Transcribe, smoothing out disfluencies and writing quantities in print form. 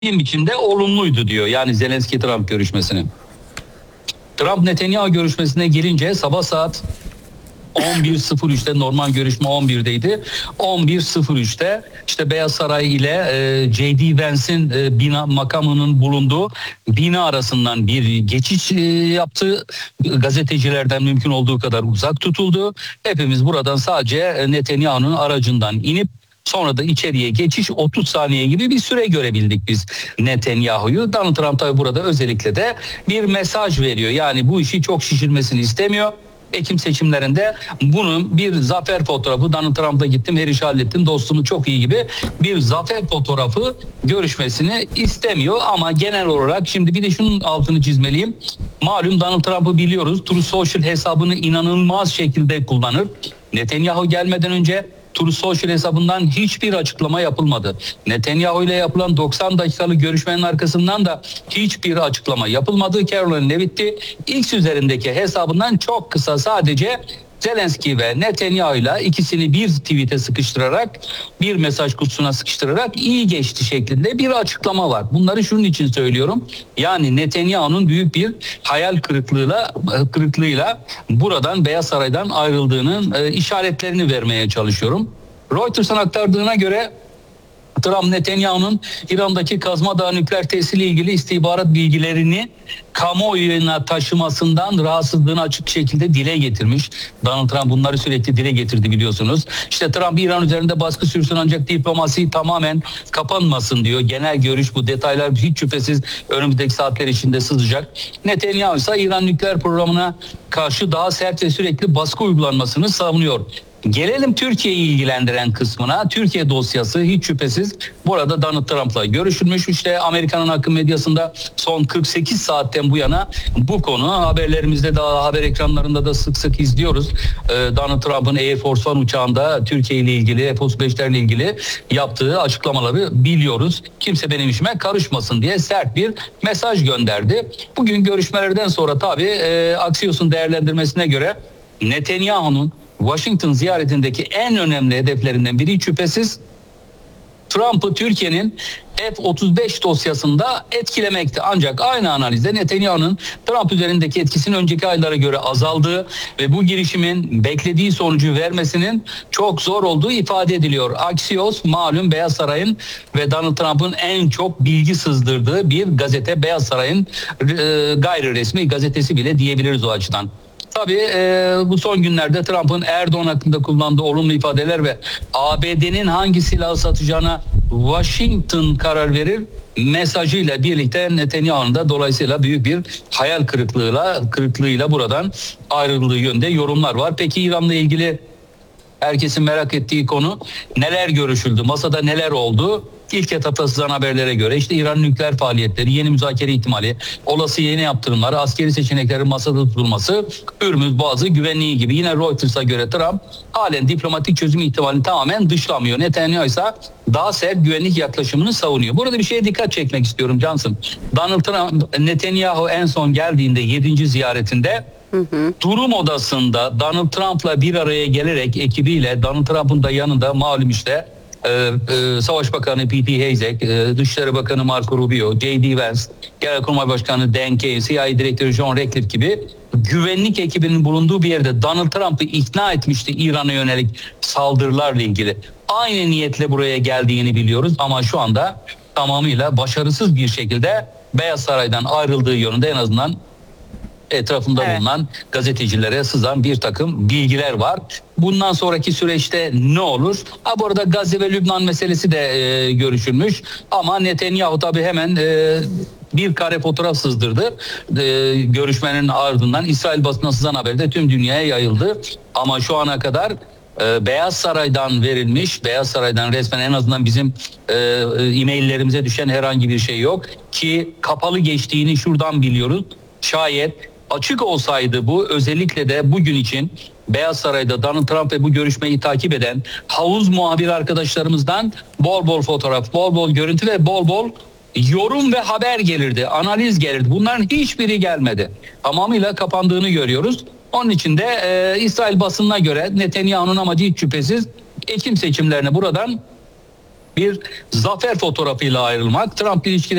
biçimde olumluydu diyor. Yani Zelenski-Trump görüşmesini. Trump-Netanyahu görüşmesine gelince sabah saat 11.03'te, normal görüşme 11'deydi. 11.03'te işte Beyaz Saray ile J.D. Vance'in bina makamının bulunduğu bina arasından bir geçiş yaptı. Gazetecilerden mümkün olduğu kadar uzak tutuldu. Hepimiz buradan sadece Netanyahu'nun aracından inip sonra da içeriye geçiş 30 saniye gibi bir süre görebildik biz Netanyahu'yu. Donald Trump tabi burada özellikle de bir mesaj veriyor. Yani bu işi çok şişirmesini istemiyor. Ekim seçimlerinde bunun bir zafer fotoğrafı, Donald Trump'la gittim, her işi hallettim, dostumu çok iyi gibi bir zafer fotoğrafı görüşmesini istemiyor. Ama genel olarak şimdi bir de şunun altını çizmeliyim. Malum Donald Trump'ı biliyoruz. Truth Social hesabını inanılmaz şekilde kullanır. Netanyahu gelmeden önce Truth Social hesabından hiçbir açıklama yapılmadı. Netanyahu ile yapılan 90 dakikalık görüşmenin arkasından da hiçbir açıklama yapılmadı. Caroline Levitti X üzerindeki hesabından çok kısa sadece Zelenski ve Netanyahu ile ikisini bir tweet'e sıkıştırarak, bir mesaj kutusuna sıkıştırarak iyi geçti şeklinde bir açıklama var. Bunları şunun için söylüyorum. Yani Netanyahu'nun büyük bir hayal kırıklığıyla buradan Beyaz Saray'dan ayrıldığının işaretlerini vermeye çalışıyorum. Reuters'ın aktardığına göre Trump, Netanyahu'nun İran'daki Kazma Dağı nükleer tesisiyle ilgili istihbarat bilgilerini kamuoyuna taşımasından rahatsızlığını açık şekilde dile getirmiş. Donald Trump bunları sürekli dile getirdi biliyorsunuz. İşte Trump İran üzerinde baskı sürsün ancak diplomasi tamamen kapanmasın diyor. Genel görüş bu. Detaylar hiç şüphesiz önümüzdeki saatler içinde sızacak. Netanyahu ise İran nükleer programına karşı daha sert ve sürekli baskı uygulanmasını savunuyor. Gelelim Türkiye'yi ilgilendiren kısmına. Türkiye dosyası hiç şüphesiz burada Donald Trump'la görüşülmüş. İşte Amerika'nın akım medyasında son 48 saatten bu yana bu konu haberlerimizde, daha haber ekranlarında da sık sık izliyoruz. Donald Trump'ın Air Force One uçağında Türkiye ile ilgili, F-35'lerle ilgili yaptığı açıklamaları biliyoruz. Kimse benim işime karışmasın diye sert bir mesaj gönderdi. Bugün görüşmelerden sonra tabii Axios'un değerlendirmesine göre Netanyahu'nun Washington ziyaretindeki en önemli hedeflerinden biri şüphesiz Trump'ı Türkiye'nin F-35 dosyasında etkilemekti. Ancak aynı analizde Netanyahu'nun Trump üzerindeki etkisinin önceki aylara göre azaldığı ve bu girişimin beklediği sonucu vermesinin çok zor olduğu ifade ediliyor. Axios malum Beyaz Saray'ın ve Donald Trump'ın en çok bilgi sızdırdığı bir gazete. Beyaz Saray'ın gayri resmi gazetesi bile diyebiliriz o açıdan. Tabii bu son günlerde Trump'ın Erdoğan hakkında kullandığı olumlu ifadeler ve ABD'nin hangi silahı satacağına Washington karar verir mesajıyla birlikte Netanyahu'nun da dolayısıyla büyük bir hayal kırıklığıyla buradan ayrıldığı yönde yorumlar var. Peki İran'la ilgili herkesin merak ettiği konu neler görüşüldü? Masada neler oldu? İlk etapta sızan haberlere göre işte İran nükleer faaliyetleri, yeni müzakere ihtimali, olası yeni yaptırımları, askeri seçeneklerin masada tutulması, Hürmüz Boğazı güvenliği gibi. Yine Reuters'a göre Trump halen diplomatik çözüm ihtimalini tamamen dışlamıyor. Netanyahu ise daha sert güvenlik yaklaşımını savunuyor. Burada bir şeye dikkat çekmek istiyorum Cansın. Donald Trump, Netanyahu en son geldiğinde 7. ziyaretinde durum odasında Donald Trump'la bir araya gelerek ekibiyle, Donald Trump'ın da yanında malum işte Savaş Bakanı Pete Hegseth, Dışişleri Bakanı Marco Rubio, J.D. Vance, Genelkurmay Başkanı Dan Kane, CIA Direktörü John Ratcliffe gibi güvenlik ekibinin bulunduğu bir yerde Donald Trump'ı ikna etmişti İran'a yönelik saldırılarla ilgili. Aynı niyetle buraya geldiğini biliyoruz ama şu anda tamamıyla başarısız bir şekilde Beyaz Saray'dan ayrıldığı yönünde en azından etrafında bulunan gazetecilere sızan bir takım bilgiler var. Bundan sonraki süreçte ne olur? Bu arada Gazze ve Lübnan meselesi de görüşülmüş. Ama Netanyahu tabii hemen bir kare fotoğraf sızdırdı. Görüşmenin ardından İsrail basına sızan haber de tüm dünyaya yayıldı. Ama şu ana kadar Beyaz Saray'dan verilmiş, Beyaz Saray'dan resmen en azından bizim e-maillerimize düşen herhangi bir şey yok. Ki kapalı geçtiğini şuradan biliyoruz. Şayet açık olsaydı bu, özellikle de bugün için Beyaz Saray'da Donald Trump ve bu görüşmeyi takip eden havuz muhabir arkadaşlarımızdan bol bol fotoğraf, bol bol görüntü ve bol bol yorum ve haber gelirdi, analiz gelirdi. Bunların hiçbiri gelmedi. Tamamıyla kapandığını görüyoruz. Onun için de İsrail basınına göre Netanyahu'nun amacı hiç şüphesiz Ekim seçimlerine buradan bir bir zafer fotoğrafıyla ayrılmak. Trump ilişkileri